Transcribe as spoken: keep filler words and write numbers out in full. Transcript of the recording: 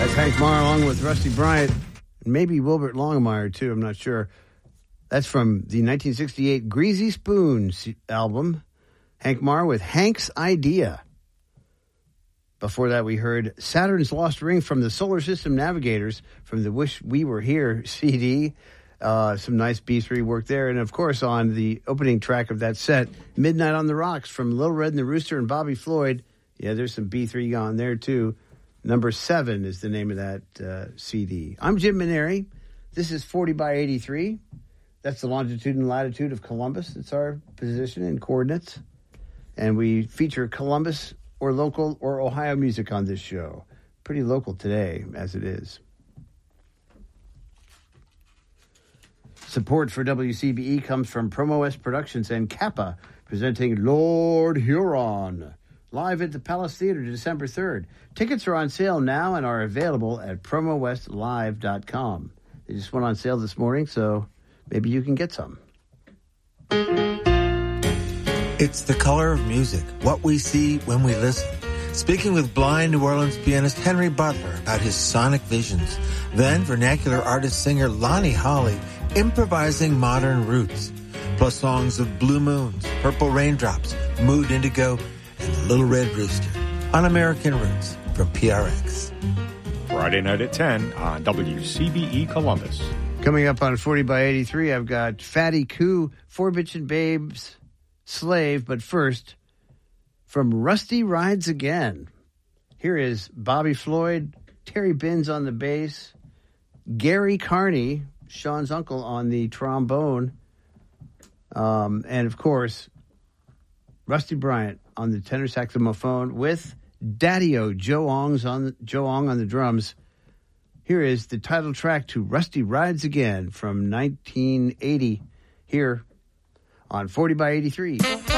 That's Hank Marr along with Rusty Bryant, and maybe Wilbert Longemeyer too, I'm not sure. That's from the nineteen sixty-eight Greasy Spoon album. Hank Marr with Hank's Idea. Before that, we heard Saturn's Lost Ring from the Solar System Navigators from the Wish We Were Here C D. Uh, some nice B three work there. And, of course, on the opening track of that set, Midnight on the Rocks from Little Red and the Rooster and Bobby Floyd. Yeah, there's some B three on there, too. Number seven is the name of that uh, C D. I'm Jim Maneri. This is forty by eighty-three. That's the longitude and latitude of Columbus. It's our position and coordinates. And we feature Columbus or local or Ohio music on this show. Pretty local today, as it is. Support for W C B E comes from Promo West Productions and Kappa, presenting Lord Huron, live at the Palace Theater December third. Tickets are on sale now and are available at promo west live dot com. They just went on sale this morning, so maybe you can get some. It's the color of music, what we see when we listen. Speaking with blind New Orleans pianist Henry Butler about his sonic visions. Then vernacular artist-singer Lonnie Holley improvising modern roots. Plus songs of Blue Moons, Purple Raindrops, Mood Indigo, and the Little Red Rooster on American Roots from P R X. Friday night at ten on W C B E Columbus. Coming up on forty by eighty-three, I've got Fatty Coo, Four Bitchin' Babes, Slave. But first, from Rusty Rides Again, here is Bobby Floyd, Terry Binns on the bass, Gary Carney, Sean's uncle, on the trombone, um, and, of course, Rusty Bryant on the tenor saxophone with Daddy-O, Joe Ong's on Joe Ong on the drums. Here is the title track to Rusty Rides Again from nineteen eighty here on forty by eighty-three.